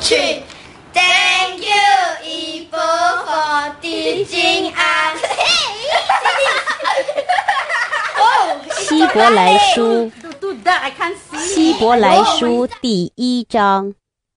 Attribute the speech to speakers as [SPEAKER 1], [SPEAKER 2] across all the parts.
[SPEAKER 1] 去。Thank you, Eva, for teaching us.
[SPEAKER 2] 希伯来书，希伯来书第1章。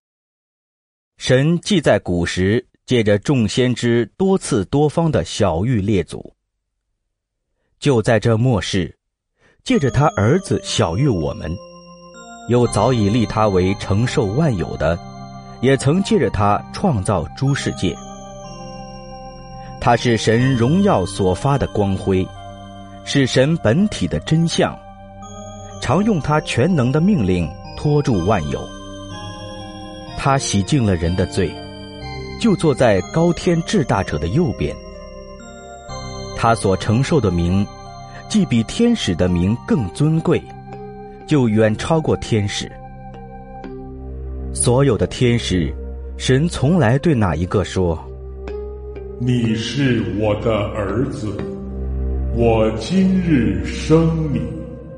[SPEAKER 3] 神既在古时借着众先知多次多方的晓谕列祖，就在这末世借着他儿子晓谕我们，又早已立他为承受万有的，也曾借着他创造诸世界。他是神荣耀所发的光辉，是神本体的真相，常用他全能的命令托住万有。他洗净了人的罪，就坐在高天至大者的右边。他所承受的名，既比天使的名更尊贵，就远超过天使。所有的天使，神从来对哪一个说：
[SPEAKER 4] 你是我的儿子，我今日生你。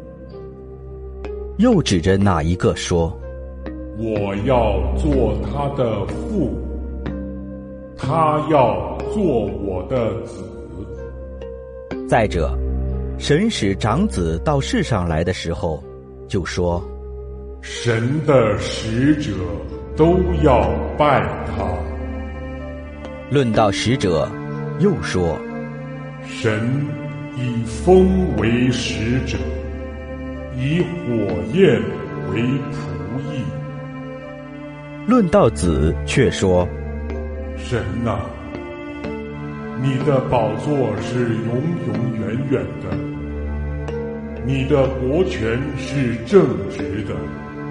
[SPEAKER 3] 又指着哪一个说：
[SPEAKER 4] 我要做他的父，他要做我的子。
[SPEAKER 3] 再者，神使长子到世上来的时候，就说：
[SPEAKER 4] 神的使者都要拜他。
[SPEAKER 3] 论到使者，又说：
[SPEAKER 4] 神以风为使者，以火焰为仆役。
[SPEAKER 3] 论到子，却说：
[SPEAKER 4] 神啊，你的宝座是永永远远的，你的国权是正直的，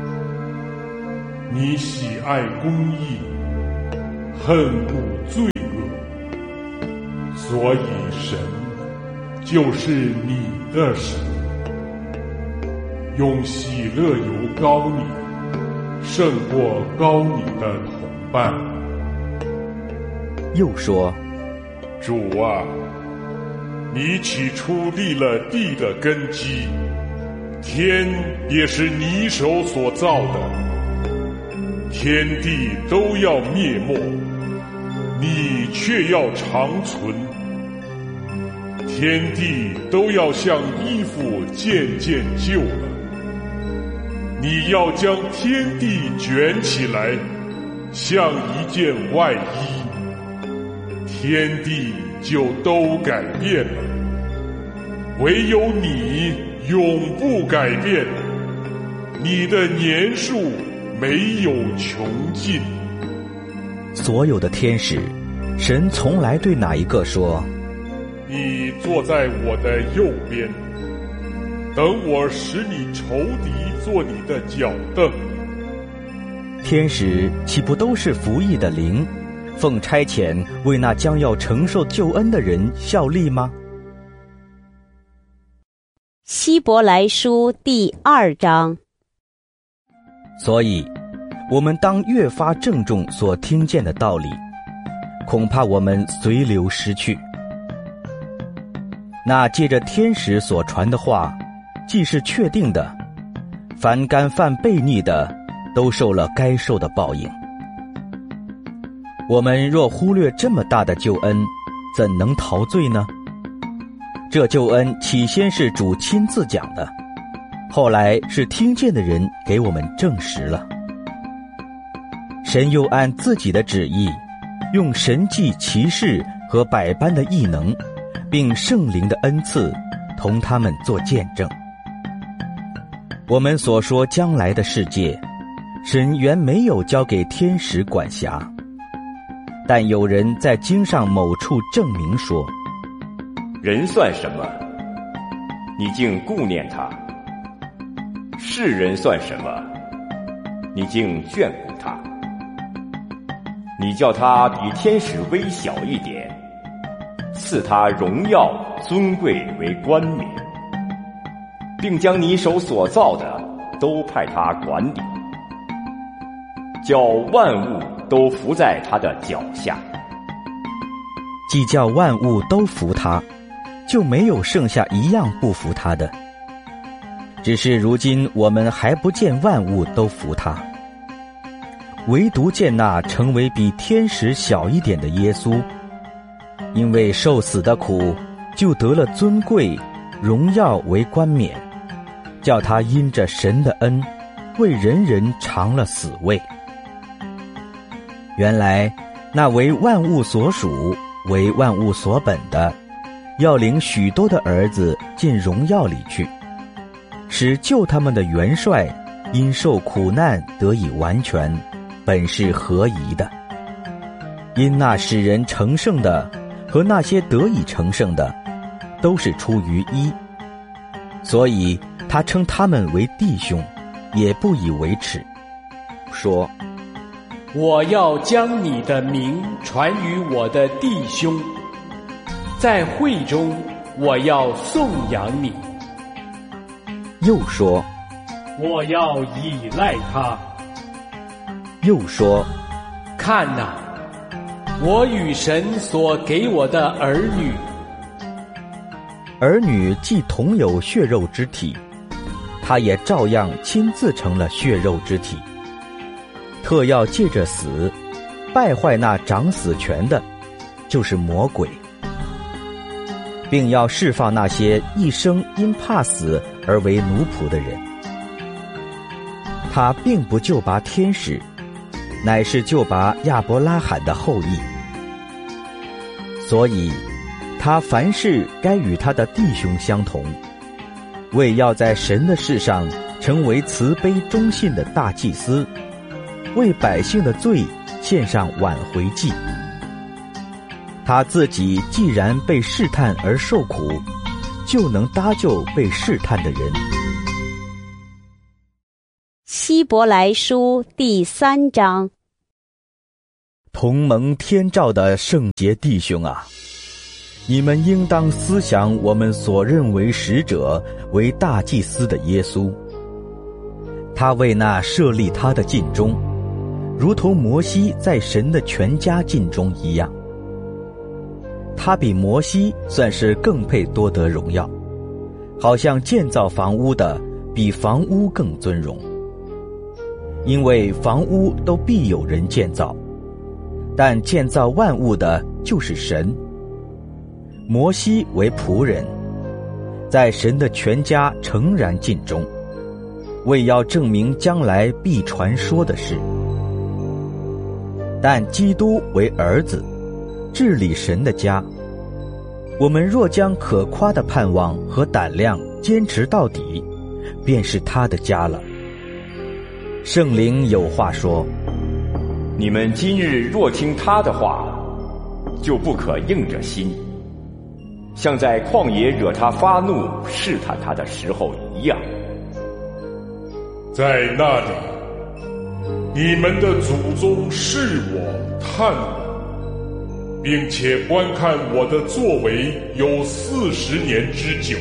[SPEAKER 4] 你喜爱公义，恨恶罪恶，所以神就是你的神，用喜乐油膏你，胜过膏你的同伴。
[SPEAKER 3] 又说：
[SPEAKER 4] 主啊，你起初立了地的根基，天也是你手所造的，天地都要灭没，你却要长存。天地都要像衣服渐渐旧了，你要将天地卷起来，像一件外衣，天地就都改变了，唯有你永不改变，你的年数没有穷尽。
[SPEAKER 3] 所有的天使，神从来对哪一个说：
[SPEAKER 4] 你坐在我的右边，等我使你仇敌做你的脚凳。
[SPEAKER 3] 天使岂不都是服役的灵，奉差遣为那将要承受救恩的人效力吗？
[SPEAKER 2] 希伯来书第2章。
[SPEAKER 3] 所以我们当越发郑重所听见的道理，恐怕我们随流失去。那借着天使所传的话，既是确定的，凡干犯悖逆的，都受了该受的报应。我们若忽略这么大的救恩，怎能逃罪呢？这救恩起先是主亲自讲的，后来是听见的人给我们证实了。神又按自己的旨意，用神迹奇事和百般的异能，并圣灵的恩赐，同他们做见证。我们所说将来的世界，神原没有交给天使管辖，但有人在经上某处证明说：
[SPEAKER 5] 人算什么？你竟顾念他；世人算什么？你竟眷顾他。你叫他比天使微小一点，赐他荣耀尊贵为冠冕，并将你手所造的都派他管理，叫万物都服在他的脚下。
[SPEAKER 3] 既叫万物都服他，就没有剩下一样不服他的。只是如今我们还不见万物都服他。 唯独见那成为比天使小一点的耶稣，因为受死的苦，就得了尊贵、荣耀为冠冕，叫他因着神的恩，为人人尝了死味。原来那为万物所属、为万物所本的，要领许多的儿子进荣耀里去，使救他们的元帅因受苦难得以完全，本是合宜的。因那使人成圣的和那些得以成圣的，都是出于一，所以他称他们为弟兄，也不以为耻，说：
[SPEAKER 6] 我要将你的名传于我的弟兄，在会中我要颂扬你。
[SPEAKER 3] 又说：
[SPEAKER 6] 我要倚赖他。
[SPEAKER 3] 又说：
[SPEAKER 6] 看哪，我与神所给我的儿女。
[SPEAKER 3] 儿女既同有血肉之体，他也照样亲自成了血肉之体，特要借着死败坏那掌死权的，就是魔鬼，并要释放那些一生因怕死而为奴仆的人。他并不救拔天使，乃是救拔亚伯拉罕的后裔。所以他凡事该与他的弟兄相同，为要在神的事上成为慈悲忠信的大祭司，为百姓的罪献上挽回祭。他自己既然被试探而受苦，就能搭救被试探的人。
[SPEAKER 2] 希伯来书第3章。
[SPEAKER 3] 同蒙天照的圣洁弟兄啊，你们应当思想我们所认为使者为大祭司的耶稣。他为那设立他的尽忠，如同摩西在神的全家尽忠一样。他比摩西算是更配多得荣耀，好像建造房屋的比房屋更尊荣。因为房屋都必有人建造，但建造万物的就是神。摩西为仆人，在神的全家诚然尽忠，为要证明将来必传说的事。但基督为儿子，治理神的家。我们若将可夸的盼望和胆量坚持到底，便是他的家了。圣灵有话说：
[SPEAKER 5] 你们今日若听他的话，就不可硬着心，像在旷野惹他发怒试探他的时候一样。
[SPEAKER 4] 在那里，你们的祖宗试我探我，并且观看我的作为有40年之久，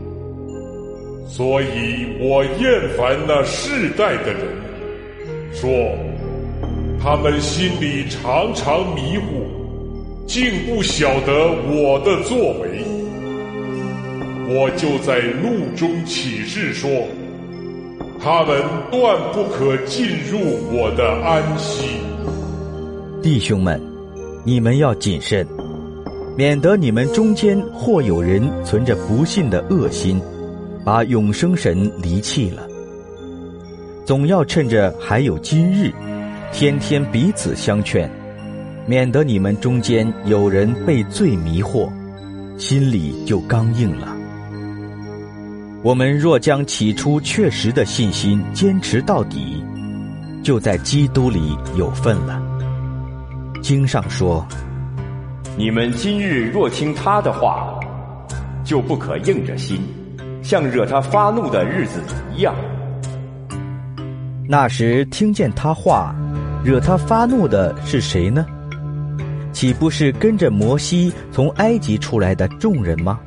[SPEAKER 4] 所以我厌烦那世代的人，说他们心里常常迷糊，竟不晓得我的作为。我就在怒中起誓说，他们断不可进入我的安息。
[SPEAKER 3] 弟兄们，你们要谨慎，免得你们中间或有人存着不信的恶心，把永生神离弃了。总要趁着还有今日，天天彼此相劝，免得你们中间有人被罪迷惑，心里就刚硬了。我们若将起初确实的信心坚持到底，就在基督里有份了。经上说：
[SPEAKER 5] 你们今日若听他的话，就不可硬着心，像惹他发怒的日子一样。
[SPEAKER 3] 那时听见他话，惹他发怒的是谁呢？岂不是跟着摩西从埃及出来的众人吗？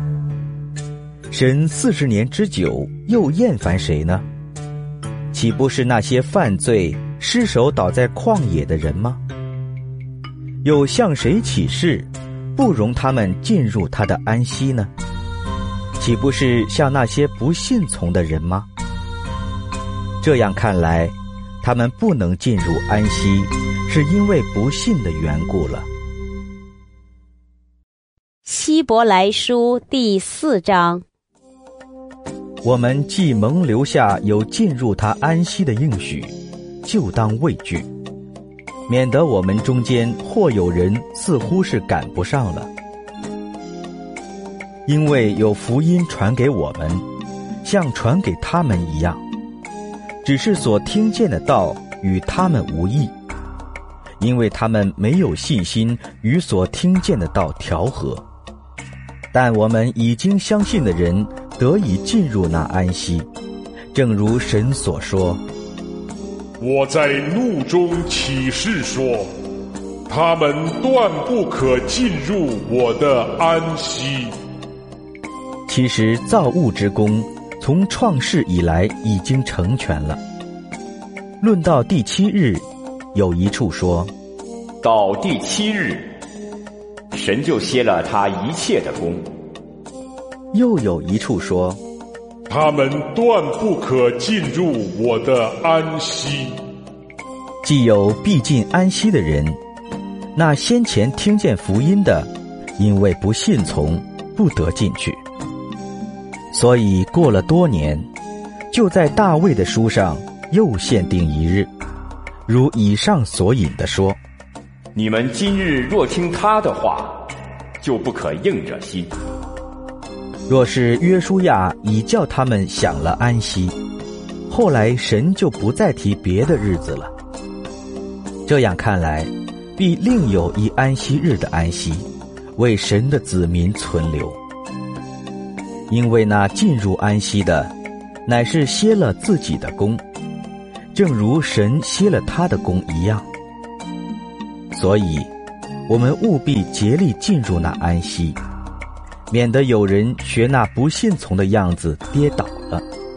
[SPEAKER 3] 神40年之久，又厌烦谁呢？岂不是那些犯罪失手倒在旷野的人吗？又向谁起誓，不容他们进入他的安息呢？岂不是向那些不信从的人吗？这样看来， 他们不能进入安息，是因为不信的缘故了。
[SPEAKER 2] 希伯来书第4章。
[SPEAKER 3] 我们既蒙留下有进入他安息的应许，就当畏惧，免得我们中间或有人似乎是赶不上了。因为有福音传给我们，像传给他们一样，只是所听见的道与他们无异，因为他们没有信心与所听见的道调和。但我们已经相信的人得以进入那安息，正如神所说：
[SPEAKER 4] 我在怒中起誓说，他们断不可进入我的安息。
[SPEAKER 3] 其实造物之功从创世以来已经成全了。论到第7日，有一处说，
[SPEAKER 5] 到第7日，神就歇了他一切的功。
[SPEAKER 3] 又有一处说，
[SPEAKER 4] 他们断不可进入我的安息。
[SPEAKER 3] 既有必进安息的人，那先前听见福音的，因为不信从，不得进去。所以过了多年，就在大卫的书上又限定一日，如以上所引的说，
[SPEAKER 5] 你们今日若听他的话，就不可硬着心。
[SPEAKER 3] 若是约书亚已叫他们享了安息，后来神就不再提别的日子了。这样看来，必另有一安息日的安息，为神的子民存留。因为那进入安息的，乃是歇了自己的功，正如神歇了他的功一样。所以我们务必竭力进入那安息，免得有人学那不信从的样子跌倒了。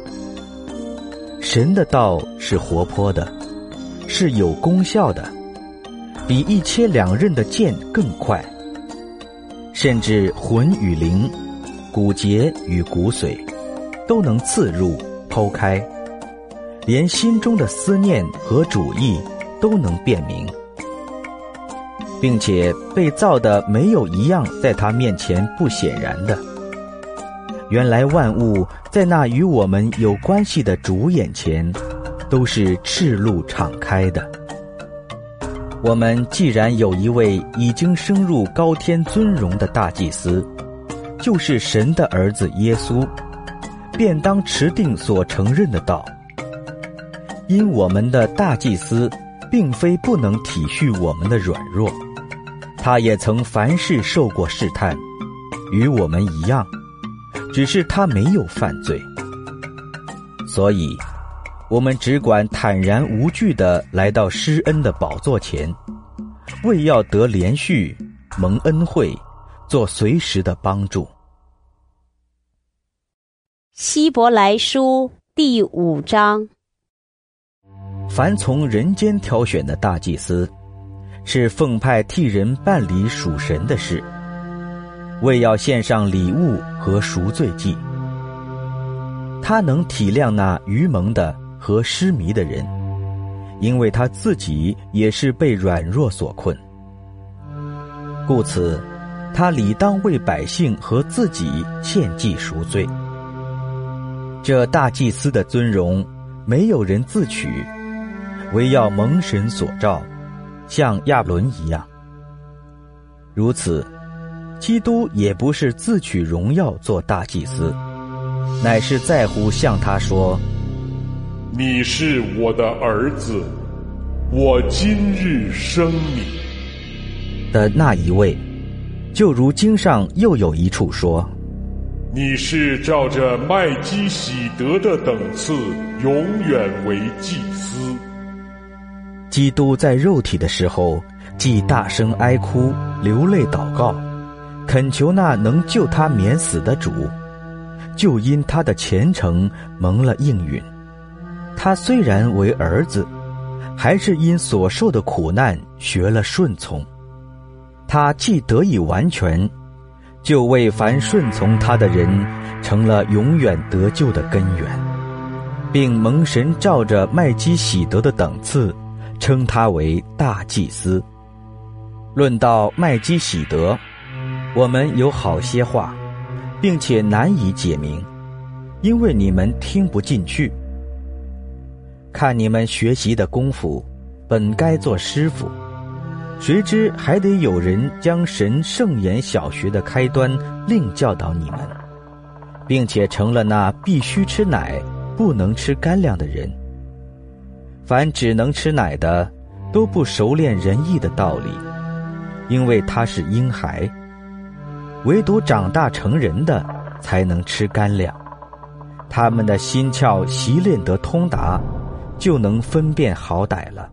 [SPEAKER 3] 神的道是活泼的，是有功效的，比一切两刃的剑更快，甚至魂与灵、骨节与骨髓都能刺入剖开，连心中的思念和主意都能辨明，并且被造的没有一样在他面前不显然的。原来万物在那与我们有关系的主眼前都是赤露敞开的。我们既然有一位已经升入高天尊荣的大祭司，就是神的儿子耶稣，便当持定所承认的道。因我们的大祭司并非不能体恤我们的软弱，他也曾凡事受过试探，与我们一样，只是他没有犯罪。所以我们只管坦然无惧地来到施恩的宝座前，为要得连续蒙恩惠，做随时的帮助。
[SPEAKER 2] 希伯来书第5章。
[SPEAKER 3] 凡从人间挑选的大祭司，是奉派替人办理属神的事，为要献上礼物和赎罪祭。他能体谅那愚蒙的和失迷的人，因为他自己也是被软弱所困。故此他理当为百姓和自己献祭赎罪。这大祭司的尊荣，没有人自取，唯要蒙神所召，像亚伦一样。如此，基督也不是自取荣耀做大祭司，乃是在乎向他说：
[SPEAKER 4] 你是我的儿子，我今日生你
[SPEAKER 3] 的那一位。就如经上又有一处说：
[SPEAKER 4] 你是照着麦基洗德的等次，永远为祭司。
[SPEAKER 3] 基督在肉体的时候，既大声哀哭，流泪祷告，恳求那能救他免死的主，就因他的虔诚蒙了应允。他虽然为儿子，还是因所受的苦难学了顺从。他既得以完全，就为凡顺从他的人成了永远得救的根源。 并蒙神照着麦基喜德的等次，称他为大祭司。论到麦基喜德，我们有好些话，并且难以解明，因为你们听不进去。看你们学习的功夫，本该做师傅，谁知还得有人将神圣言小学的开端另教导你们，并且成了那必须吃奶不能吃干粮的人。凡只能吃奶的，都不熟练仁义的道理，因为他是婴孩。唯独长大成人的，才能吃干粮。他们的心窍习练得通达，就能分辨好歹了。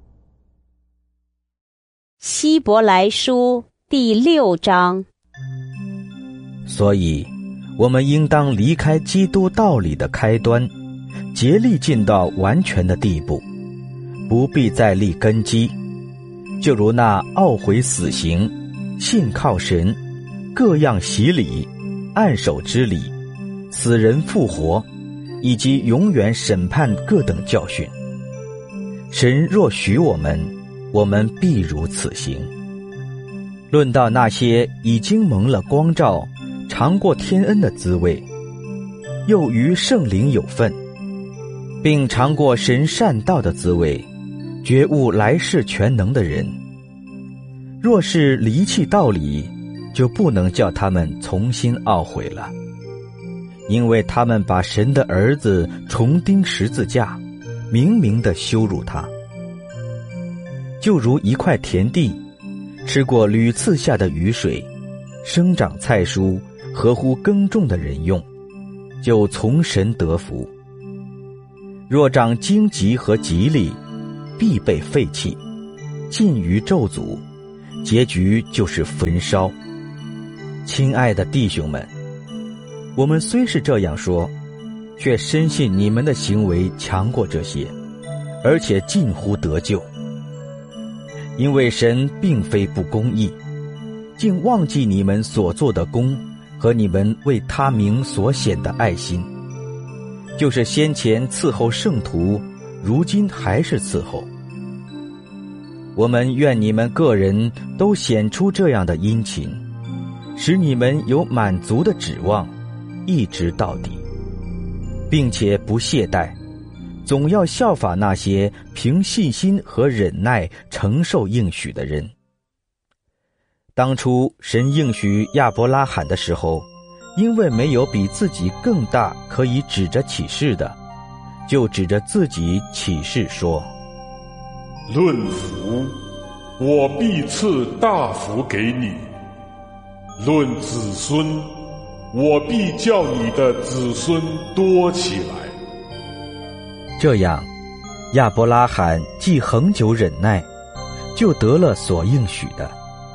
[SPEAKER 2] 希伯来书第6章。
[SPEAKER 3] 所以我们应当离开基督道理的开端，竭力进到完全的地步，不必再立根基。就如那懊悔死刑、信靠神、各样洗礼、按手之礼、死人复活，以及永远审判各等教训。神若许我们，我们必如此行。论到那些已经蒙了光照，尝过天恩的滋味，又与圣灵有份，并尝过神善道的滋味，觉悟来世全能的人，若是离弃道理，就不能叫他们重新懊悔了，因为他们把神的儿子重钉十字架，明明地羞辱他。就如一块田地，吃过屡次下的雨水，生长菜蔬，合乎耕种的人用，就从神得福。若长荆棘和蒺藜，必被废弃，尽于咒诅，结局就是焚烧。亲爱的弟兄们，我们虽是这样说，却深信你们的行为强过这些，而且近乎得救。因为神并非不公义，竟忘记你们所做的功和你们为他名所显的爱心，就是先前伺候圣徒，如今还是伺候。我们愿你们个人都显出这样的殷勤，使你们有满足的指望，一直到底，并且不懈怠，总要效法那些凭信心和忍耐承受应许的人。当初神应许亚伯拉罕的时候，因为没有比自己更大可以指着起誓的，就指着自己起誓说：
[SPEAKER 4] 论福，我必赐大福给你；论子孙，我必叫你的子孙多起来。
[SPEAKER 3] 这样，亚伯拉罕既恒久忍耐，就得了所应许的。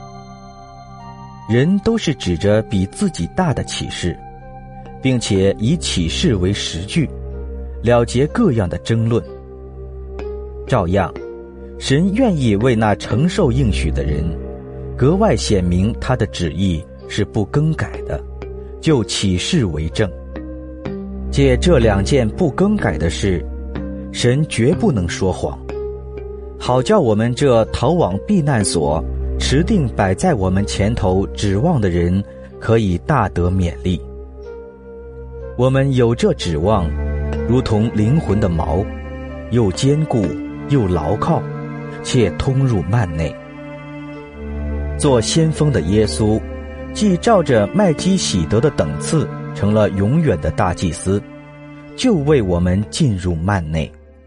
[SPEAKER 3] 人都是指着比自己大的启示，并且以启示为实据，了结各样的争论。照样，神愿意为那承受应许的人，格外显明他的旨意是不更改的，就启示为证。借这2件不更改的事，神绝不能说谎，好叫我们这逃往避难所，持定摆在我们前头指望的人，可以大得勉励。我们有这指望，如同灵魂的锚，又坚固又牢靠，且通入幔内。做先锋的耶稣，既照着麦基喜德的等次，成了永远的大祭司，就为我们进入幔内。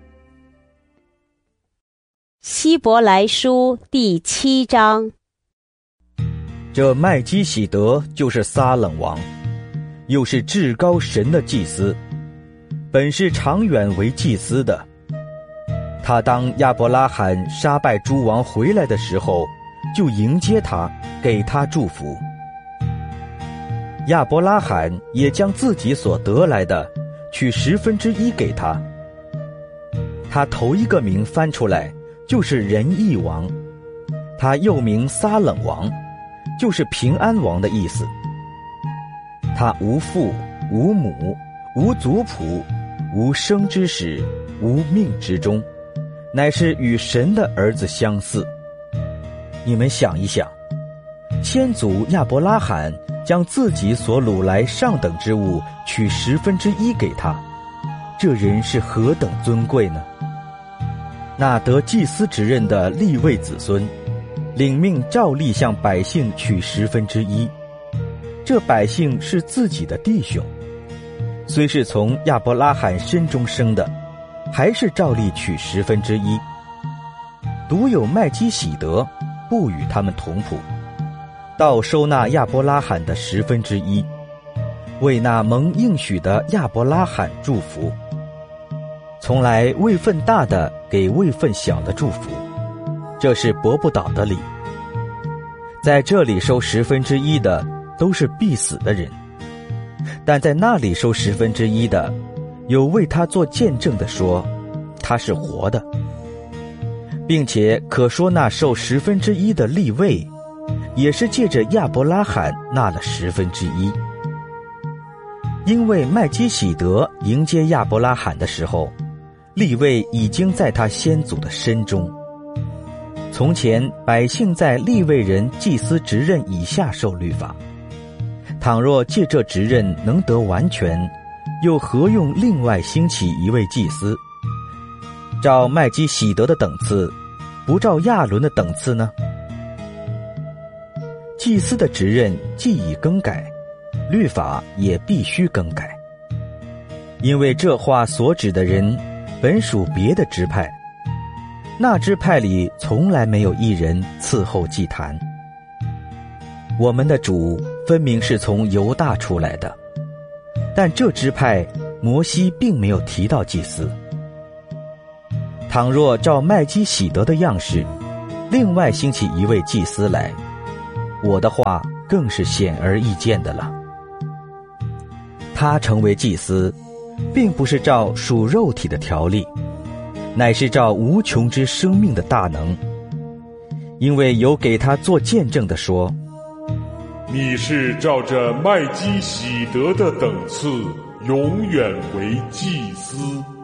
[SPEAKER 2] 希伯来书第7章。
[SPEAKER 3] 这麦基喜德就是撒冷王，又是至高神的祭司，本是长远为祭司的。他当亚伯拉罕杀败诸王回来的时候，就迎接他，给他祝福。亚伯拉罕也将自己所得来的取1/10给他。他头一个名翻出来，就是仁义王，他又名撒冷王，就是平安王的意思。他无父无母无族谱无生之始，无命之终，乃是与神的儿子相似。你们想一想，先祖亚伯拉罕将自己所掳来上等之物取1/10给他，这人是何等尊贵呢？那得祭司职任的利未子孙，领命照例向百姓取1/10，这百姓是自己的弟兄，虽是从亚伯拉罕身中生的，还是照例取1/10。独有麦基洗德不与他们同谱，倒收纳亚伯拉罕的1/10，为那蒙应许的亚伯拉罕祝福。从来位分大的给位分小的祝福，这是驳不倒的理。在这里收1/10的都是必死的人，但在那里收1/10的，有为他做见证的说他是活的，并且可说那受1/10的利未，也是借着亚伯拉罕纳了1/10。因为麦基洗德迎接亚伯拉罕的时候，利未已经在他先祖的身中。从前百姓在利未人祭司职任以下受律法，倘若借这职任能得完全，又何用另外兴起一位祭司，照麦基洗德的等次，不照亚伦的等次呢？祭司的职任既已更改，律法也必须更改。因为这话所指的人本属别的支派，那支派里从来没有一人伺候祭坛。我们的主分明是从犹大出来的，但这支派摩西并没有提到祭司。倘若照麦基洗德的样式，另外兴起一位祭司来，我的话更是显而易见的了。他成为祭司，并不是照属肉体的条例，乃是照无穷之生命的大能。因为有给他做见证的说，
[SPEAKER 4] 你是照着麦基洗德的等次，永远为祭司。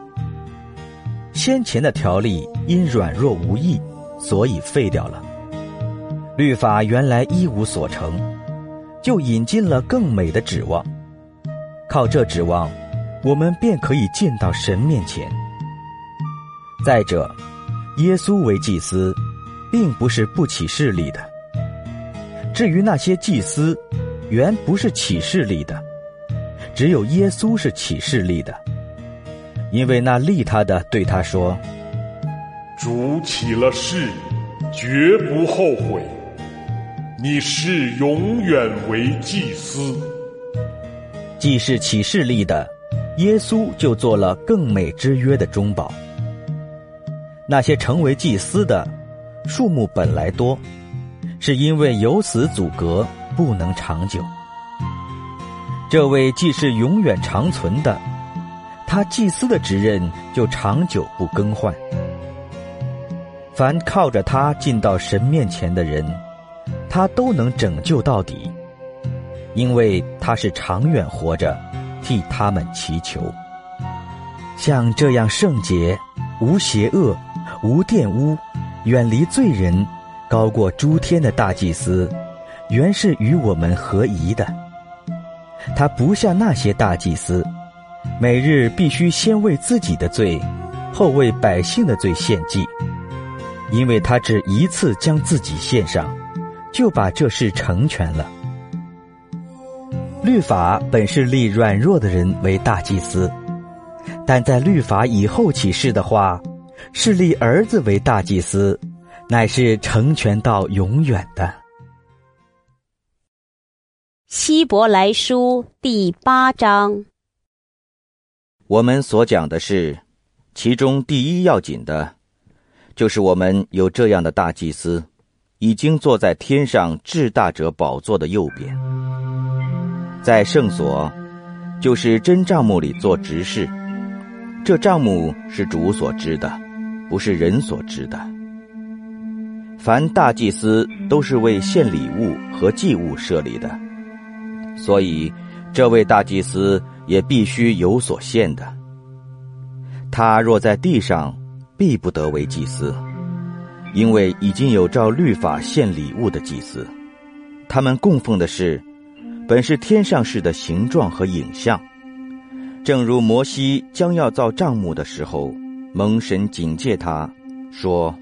[SPEAKER 3] 先前的条例因软弱无益，所以废掉了。律法原来一无所成，就引进了更美的指望。靠这指望，我们便可以进到神面前。再者，耶稣为祭司，并不是不起势力的。至于那些祭司，原不是起势力的，只有耶稣是起势力的。因为那立他的对他说，
[SPEAKER 4] 主起了誓，绝不后悔，你是永远为祭司。
[SPEAKER 3] 既是起势力的，耶稣就做了更美之约的中保。那些成为祭司的数目本来多，是因为有死阻隔，不能长久。这位既是永远长存的，他祭司的职任就长久不更换。凡靠着他进到神面前的人，他都能拯救到底，因为他是长远活着，替他们祈求。像这样圣洁、无邪恶、无玷污、远离罪人、高过诸天的大祭司，原是与我们合宜的。他不像那些大祭司，每日必须先为自己的罪，后为百姓的罪献祭，因为他只一次将自己献上，就把这事成全了。律法本是立软弱的人为大祭司，但在律法以后启示的话，是立儿子为大祭司，乃是成全到永远的。
[SPEAKER 2] 希伯来书第8章。
[SPEAKER 3] 我们所讲的是，其中第一要紧的，就是我们有这样的大祭司，已经坐在天上至大者宝座的右边，在圣所，就是真帐幕里做执事。这帐幕是主所知的，不是人所知的。凡大祭司都是为献礼物和祭物设立的，所以这位大祭司也必须有所献的。 他若在地上，必不得为祭司，因为已经有照律法献礼物的祭司，他们供奉的是本是天上事的形状和影像。正如摩西将要造帐幕的时候，蒙神警戒他说，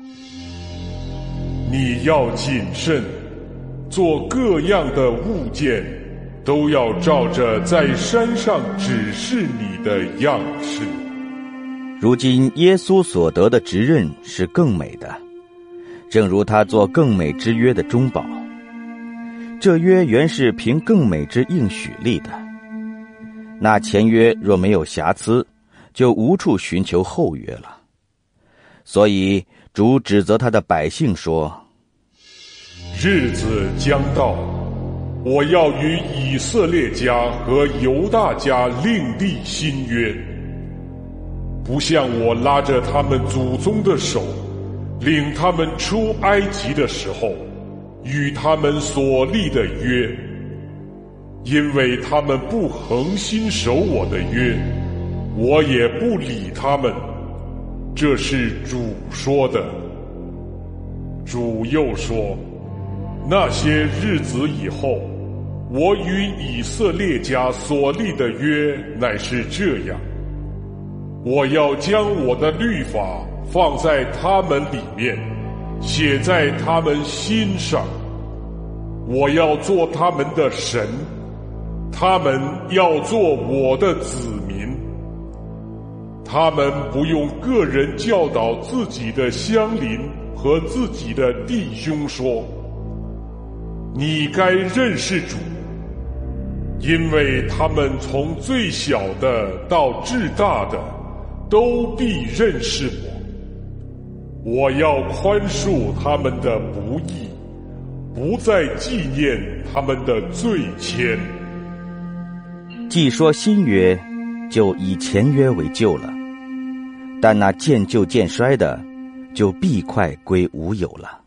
[SPEAKER 4] 你要谨慎，做各样的物件，都要照着在山上指示你的样式。
[SPEAKER 3] 如今耶稣所得的职任是更美的，正如他做更美之约的中保。这约原是凭更美之应许立的，那前约若没有瑕疵，就无处寻求后约了。所以主指责他的百姓说，
[SPEAKER 4] 日子将到，我要与以色列家和犹大家另立新约，不像我拉着他们祖宗的手，领他们出埃及的时候，与他们所立的约，因为他们不恒心守我的约，我也不理他们。这是主说的。主又说，那些日子以后，我与以色列家所立的约乃是这样，我要将我的律法放在他们里面，写在他们心上，我要做他们的神，他们要做我的子民。他们不用个人教导自己的乡邻和自己的弟兄说，你该认识主，因为他们从最小的到至大的都必认识我。我要宽恕他们的不义，不再纪念他们的罪愆。
[SPEAKER 3] 既说新约，就以前约为旧了，但那渐旧渐衰的，就必快归无有了。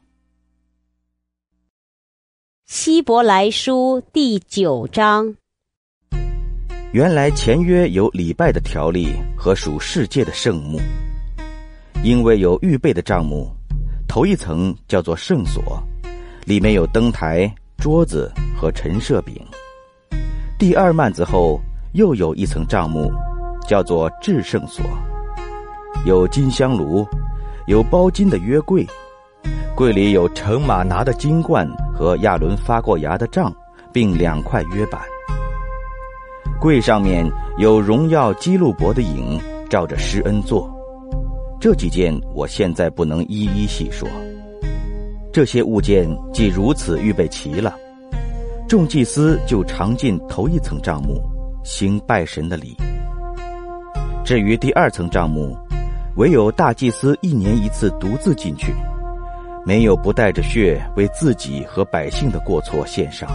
[SPEAKER 2] 希伯来书第9章。
[SPEAKER 3] 原来前约有礼拜的条例和属世界的圣幕，因为有预备的帐幕，头一层叫做圣所，里面有灯台、桌子和陈设饼。第二幔子后又有一层帐幕，叫做至圣所，有金香炉，有包金的约柜，柜里有盛玛拿的金罐和亚伦发过芽的杖，并2块约板。柜上面有荣耀基路伯的影，照着施恩座。这几件我现在不能一一细说。这些物件既如此预备齐了，众祭司就常进头一层帐幕，行拜神的礼。至于第二层帐幕，唯有大祭司1年1次独自进去，没有不带着血为自己和百姓的过错献上。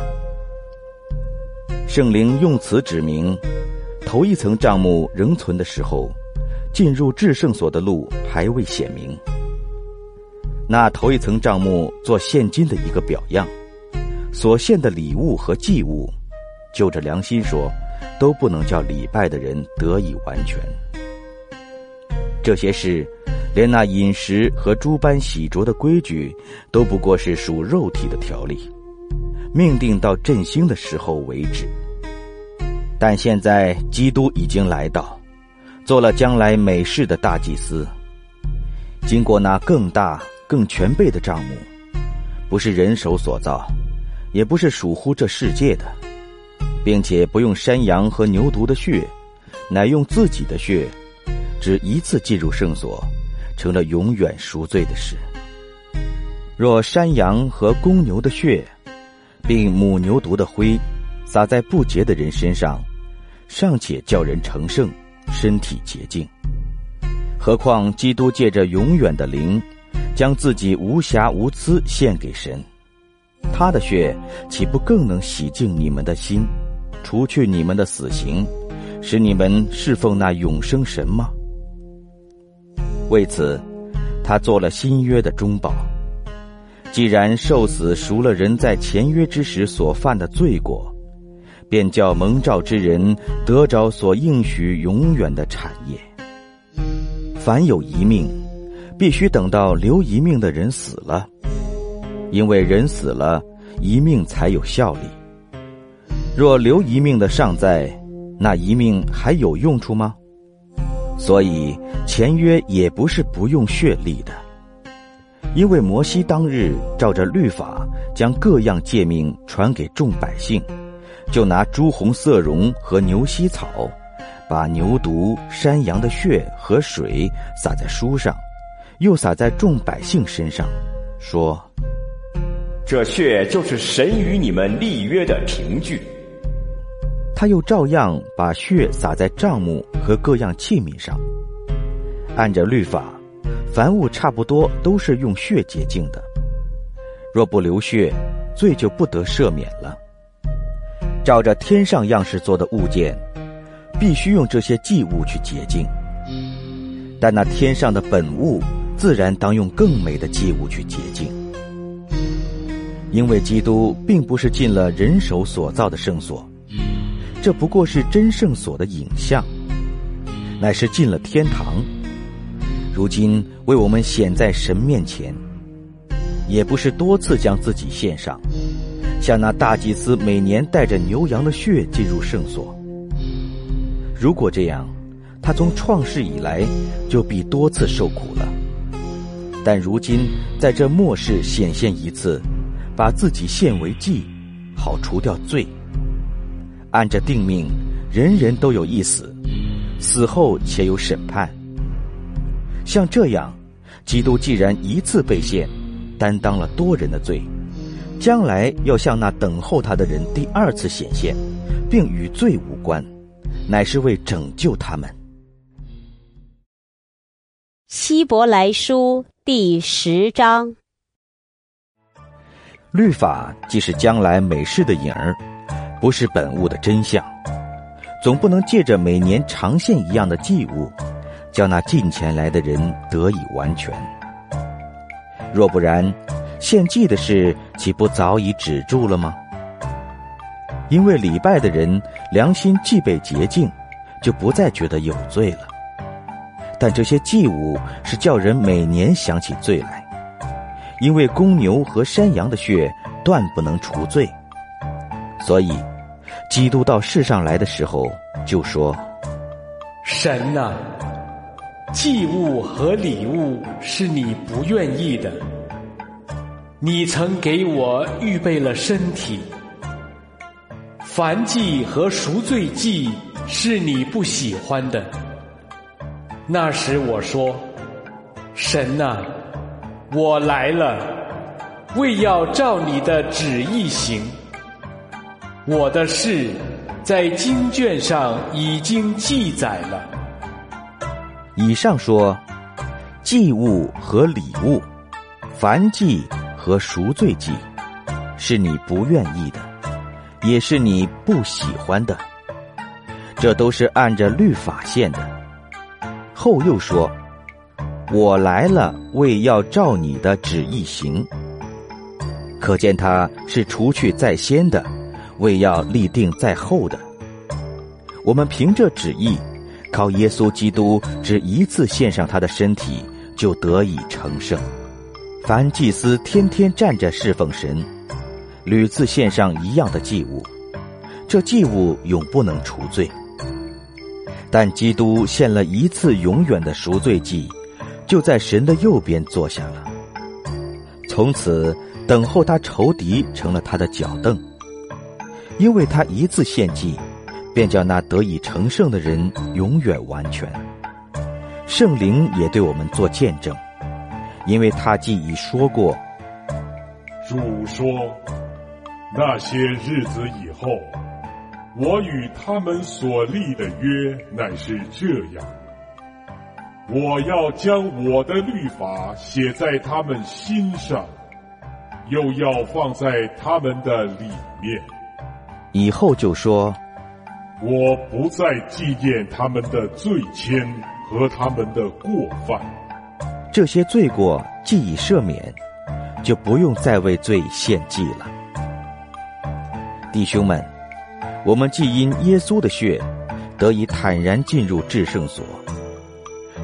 [SPEAKER 3] 圣灵用此指明，头一层帐幕仍存的时候，进入至圣所的路还未显明。那头一层帐幕做现今的一个表样，所献的礼物和祭物，就着良心说，都不能叫礼拜的人得以完全。这些事，连那饮食和诸般洗濯的规矩，都不过是属肉体的条例，命定到振兴的时候为止。但现在基督已经来到，做了将来美事的大祭司，经过那更大更全备的帐幕，不是人手所造，也不是属乎这世界的，并且不用山羊和牛犊的血，乃用自己的血，只一次进入圣所，成了永远赎罪的事。若山羊和公牛的血，并母牛犊的灰，撒在不洁的人身上，尚且叫人成圣，身体洁净，何况基督借着永远的灵，将自己无瑕无疵献给神，他的血岂不更能洗净你们的心，除去你们的死刑，使你们侍奉那永生神吗？为此，他做了新约的中保。既然受死赎了人在前约之时所犯的罪过，便叫蒙召之人得着所应许永远的产业。 凡有一命，必须等到留一命的人死了，因为人死了，一命才有效力。若留一命的尚在，那一命还有用处吗？所以前约也不是不用血立的，因为摩西当日照着律法将各样诫命传给众百姓，就拿朱红色绒和牛膝草，把牛犊、山羊的血和水洒在书上，又洒在众百姓身上，说：
[SPEAKER 5] 这血就是神与你们立约的凭据。
[SPEAKER 3] 他又照样把血洒在帐幕和各样器皿上。按着律法，凡物差不多都是用血洁净的，若不流血，罪就不得赦免了。照着天上样式做的物件，必须用这些祭物去洁净，但那天上的本物自然当用更美的祭物去洁净。因为基督并不是进了人手所造的圣所，这不过是真圣所的影像，乃是进了天堂，如今为我们显在神面前，也不是多次将自己献上，像那大祭司每年带着牛羊的血进入圣所。如果这样，他从创世以来就必多次受苦了，但如今在这末世显现一次，把自己献为祭，好除掉罪。按着定命，人人都有一死，死后且有审判。像这样，基督既然一次被献，担当了多人的罪，将来要向那等候他的人第二次显现，并与罪无关，乃是为拯救他们。
[SPEAKER 2] 希伯来书第10章。
[SPEAKER 3] 律法既是将来美事的影儿，不是本物的真相，总不能借着每年常献一样的祭物，叫那近前来的人得以完全。若不然，献祭的事岂不早已止住了吗？因为礼拜的人良心既被洁净，就不再觉得有罪了。但这些祭物是叫人每年想起罪来，因为公牛和山羊的血断不能除罪。所以基督到世上来的时候就说：
[SPEAKER 6] 神啊，祭物和礼物是你不愿意的，你曾给我预备了身体。燔祭和赎罪祭是你不喜欢的。那时我说：神啊，我来了，为要照你的旨意行。我的事在经卷上已经记载了。
[SPEAKER 3] 以上说，祭物和礼物，燔祭和赎罪祭，是你不愿意的，也是你不喜欢的，这都是按着律法献的。后又说：我来了，为要照你的旨意行。可见他是除去在先的，为要立定在后的。我们凭着旨意，靠耶稣基督只一次献上他的身体，就得以成圣。凡祭司天天站着侍奉神，屡次献上一样的祭物，这祭物永不能除罪。但基督献了一次永远的赎罪祭，就在神的右边坐下了。从此等候他仇敌成了他的脚凳，因为他一次献祭，便叫那得以成圣的人永远完全。圣灵也对我们做见证，因为他既已说过：
[SPEAKER 4] 主说，那些日子以后，我与他们所立的约乃是这样，我要将我的律法写在他们心上，又要放在他们的里面。
[SPEAKER 3] 以后就说：
[SPEAKER 4] 我不再纪念他们的罪愆和他们的过犯。
[SPEAKER 3] 这些罪过既已赦免，就不用再为罪献祭了。弟兄们，我们既因耶稣的血得以坦然进入至圣所，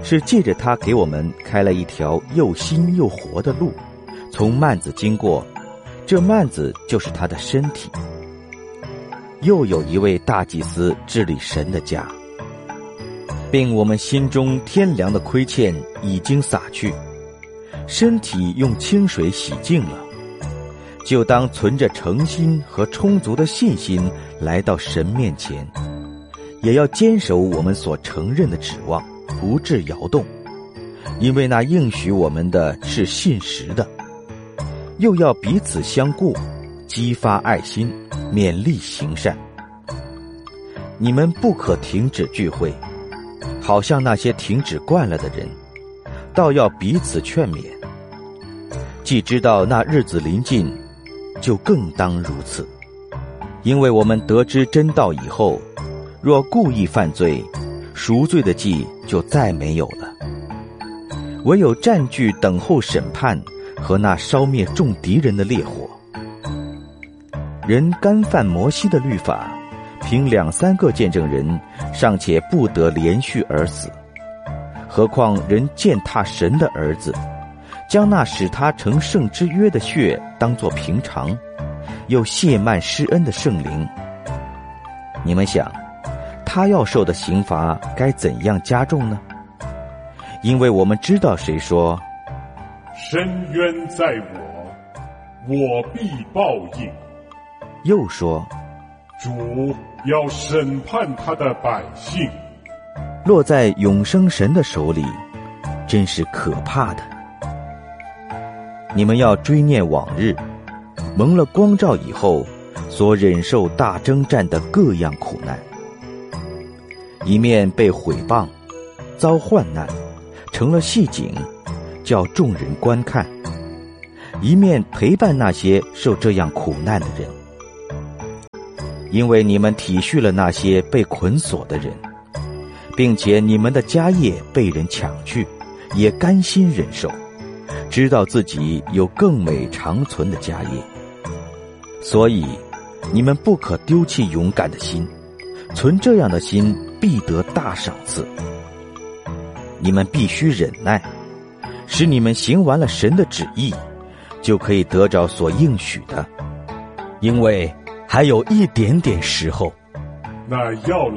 [SPEAKER 3] 是借着他给我们开了一条又新又活的路，从幔子经过，这幔子就是他的身体。又有一位大祭司治理神的家，并我们心中天良的亏欠已经洒去，身体用清水洗净了，就当存着诚心和充足的信心来到神面前，也要坚守我们所承认的指望，不致摇动，因为那应许我们的是信实的。又要彼此相顾，激发爱心，勉励行善。你们不可停止聚会，好像那些停止惯了的人，倒要彼此劝勉。既知道那日子临近，就更当如此。因为我们得知真道以后，若故意犯罪，赎罪的祭就再没有了，唯有占据等候审判和那烧灭众敌人的烈火。人干犯摩西的律法，凭2-3个见证人尚且不得连续而死，何况人践踏神的儿子，将那使他成圣之约的血当作平常，又亵慢施恩的圣灵。你们想，他要受的刑罚该怎样加重呢？因为我们知道谁说，
[SPEAKER 4] 深渊在我必报应。
[SPEAKER 3] 又说，
[SPEAKER 4] 主要审判他的百姓。
[SPEAKER 3] 落在永生神的手里，真是可怕的。你们要追念往日，蒙了光照以后所忍受大征战的各样苦难，一面被毁谤，遭患难，成了戏景，叫众人观看；一面陪伴那些受这样苦难的人。因为你们体恤了那些被捆锁的人，并且你们的家业被人抢去，也甘心忍受，知道自己有更美长存的家业。所以你们不可丢弃勇敢的心，存这样的心必得大赏赐。你们必须忍耐，使你们行完了神的旨意，就可以得着所应许的，因为还有一点点时候。
[SPEAKER 4] 那要